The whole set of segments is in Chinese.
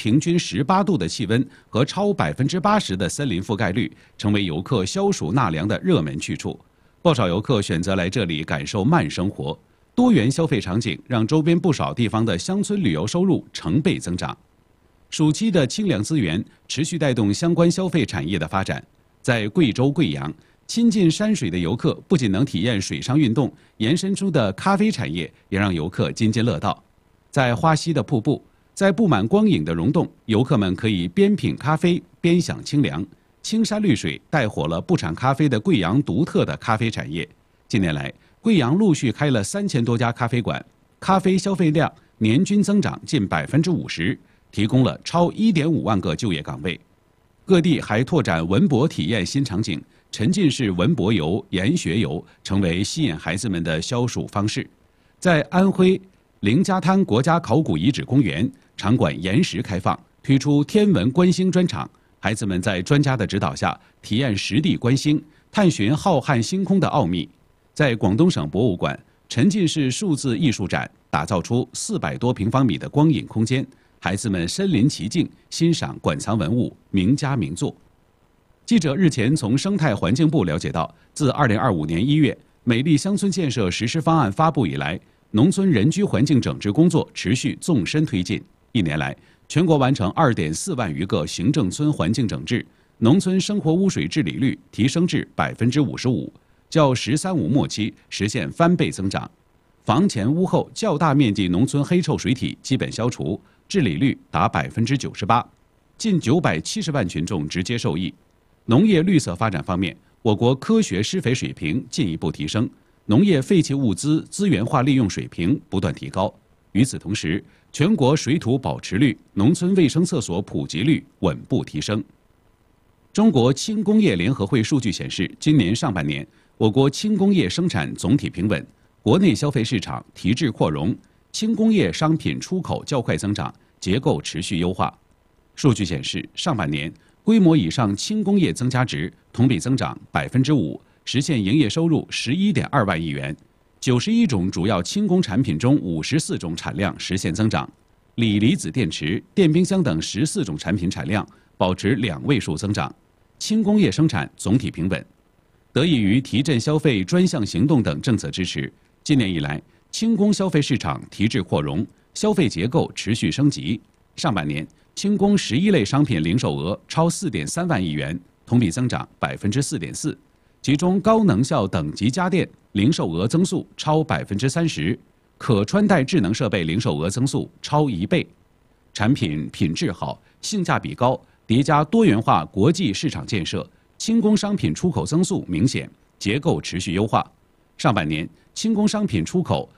平均18度的气温和超80%的森林覆盖率，成为游客消暑纳凉的热门去处。不少游客选择来这里感受慢生活，多元消费场景让周边不少地方的乡村旅游收入成倍增长。暑期的清凉资源持续带动相关消费产业的发展。在贵州贵阳，亲近山水的游客不仅能体验水上运动，延伸出的咖啡产业也让游客津津乐道。在花溪的瀑布，在布满光影的溶洞，游客们可以边品咖啡边享清凉。青山绿水带火了不产咖啡的贵阳独特的咖啡产业。近年来，贵阳陆续开了3000多家咖啡馆，咖啡消费量年均增长近50%，提供了超1.5万个就业岗位。各地还拓展文博体验新场景，沉浸式文博游、研学游成为吸引孩子们的消暑方式。在安徽凌家滩国家考古遗址公园，场馆延时开放，推出天文观星专场，孩子们在专家的指导下体验实地观星，探寻浩瀚星空的奥秘。在广东省博物馆，沉浸式数字艺术展打造出400多平方米的光影空间，孩子们身临其境，欣赏馆藏文物、名家名作。记者日前从生态环境部了解到，自2025年1月美丽乡村建设实施方案发布以来，农村人居环境整治工作持续纵深推进。1年来，全国完成2.4万余个行政村环境整治，农村生活污水治理率提升至55%，较“十三五”末期实现翻倍增长。房前屋后较大面积农村黑臭水体基本消除，治理率达98%，近970万群众直接受益。农业绿色发展方面，我国科学施肥水平进一步提升，农业废弃物资资源化利用水平不断提高。与此同时，全国水土保持率、农村卫生厕所普及率稳步提升。中国轻工业联合会数据显示，今年上半年，我国轻工业生产总体平稳，国内消费市场提质扩容，轻工业商品出口较快增长，结构持续优化。数据显示，上半年规模以上轻工业增加值同比增长5%，实现营业收入11.2万亿元。91种主要轻工产品中54种产量实现增长，锂离子电池、电冰箱等14种产品产量保持2位数增长，轻工业生产总体平稳。得益于提振消费专项行动等政策支持，今年以来，轻工消费市场提质扩容，消费结构持续升级。上半年，轻工11类商品零售额超4.3万亿元，同比增长4.4%，其中高能效等级家电零售额增速超30%，可穿戴智能设备零售额增速超1倍。产品品质好、性价比高，叠加多元化国际市场建设，轻工商品出口增速明显，结构持续优化。上半年，轻工商品出口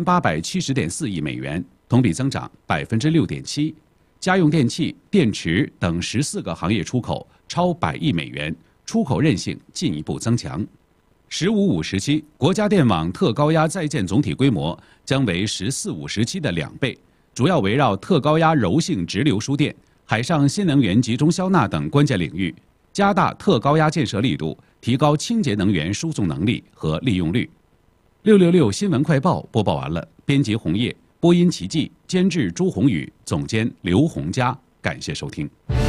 4870.4亿美元，同比增长6.7%。家用电器、电池等14个行业出口超100亿美元，出口韧性进一步增强。“15-5”时期，国家电网特高压在建总体规模将为“14-5”时期的2倍，主要围绕特高压柔性直流输电、海上新能源集中销纳等关键领域，加大特高压建设力度，提高清洁能源输送能力和利用率。666新闻快报播报完了，编辑红叶，播音奇迹，监制朱宏宇，总监刘洪佳，感谢收听。